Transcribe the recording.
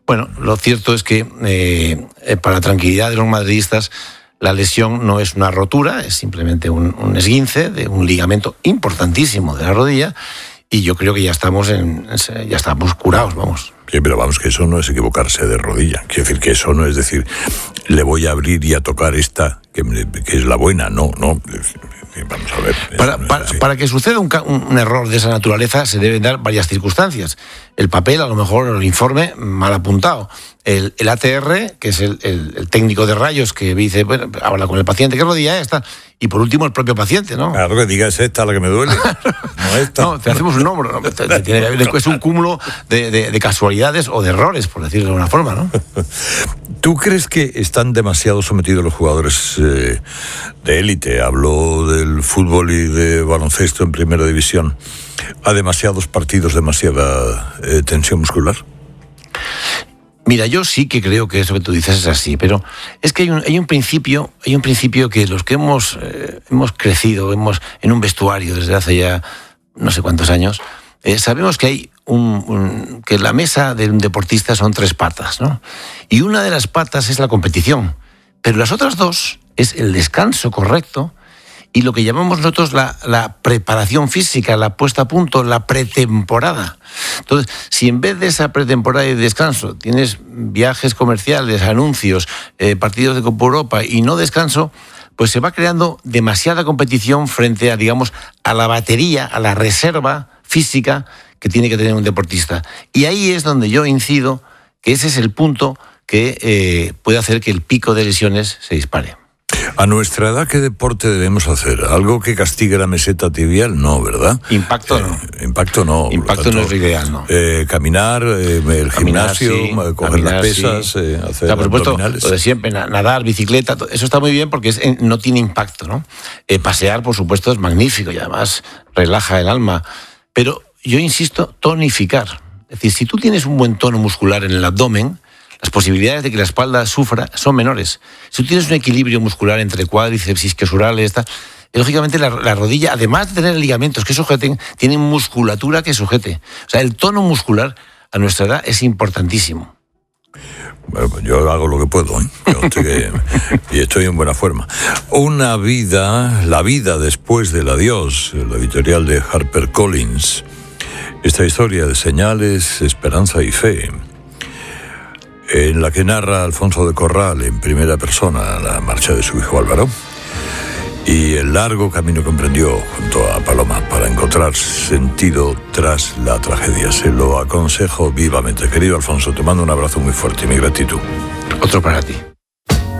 Bueno, lo cierto es que para la tranquilidad de los madridistas, la lesión no es una rotura, es simplemente un esguince de un ligamento importantísimo de la rodilla, y yo creo que ya estamos curados, vamos. Sí, pero vamos, que eso no es equivocarse de rodilla. Quiero decir que eso no es decir, le voy a abrir y a tocar esta, que es la buena. No. Vamos a ver. Para que suceda un error de esa naturaleza se deben dar varias circunstancias. El papel, a lo mejor, el informe mal apuntado. El ATR, que es el técnico de rayos que dice, bueno, habla con el paciente, ¿qué rodilla es esta? Y por último, el propio paciente, ¿no? Claro, que diga, es esta la que me duele. No esta. No, te hacemos un hombro, ¿no? Es un cúmulo de casualidades o de errores, por decirlo de alguna forma, ¿no? ¿Tú crees que están demasiado sometidos los jugadores de élite? Hablo del fútbol y de baloncesto en primera división. ¿A demasiados partidos, demasiada tensión muscular? Mira, yo sí que creo que eso que tú dices es así, pero es que hay un principio que los que hemos crecido en un vestuario desde hace ya no sé cuántos años, sabemos que hay que la mesa de un deportista son 3 patas, ¿no? Y una de las patas es la competición, pero las otras 2 es el descanso correcto y lo que llamamos nosotros la preparación física, la puesta a punto, la pretemporada. Entonces, si en vez de esa pretemporada y descanso tienes viajes comerciales, anuncios, partidos de Copa Europa y no descanso, pues se va creando demasiada competición frente a, digamos, a la batería, a la reserva física que tiene que tener un deportista. Y ahí es donde yo incido que ese es el punto que puede hacer que el pico de lesiones se dispare. A nuestra edad, ¿qué deporte debemos hacer? ¿Algo que castigue la meseta tibial? No, ¿verdad? Impacto no. Impacto no. Impacto no es lo ideal, ¿no? Caminar, el gimnasio, sí, coger las pesas, sí. Hacer por supuesto, abdominales. Lo de siempre, nadar, bicicleta, eso está muy bien porque no tiene impacto, ¿no? Pasear, por supuesto, es magnífico y además relaja el alma. Pero yo insisto, tonificar. Es decir, si tú tienes un buen tono muscular en el abdomen, las posibilidades de que la espalda sufra son menores. Si tú tienes un equilibrio muscular entre cuádriceps, isquiosurales, lógicamente la rodilla, además de tener ligamentos que sujeten, tiene musculatura que sujete. O sea, el tono muscular a nuestra edad es importantísimo. Bueno, yo hago lo que puedo, y estoy en buena forma. La vida después del adiós, la editorial de HarperCollins. Esta historia de señales, esperanza y fe, en la que narra Alfonso de Corral en primera persona la marcha de su hijo Álvaro y el largo camino que emprendió junto a Paloma para encontrar sentido tras la tragedia. Se lo aconsejo vivamente. Querido Alfonso, te mando un abrazo muy fuerte y mi gratitud. Otro para ti.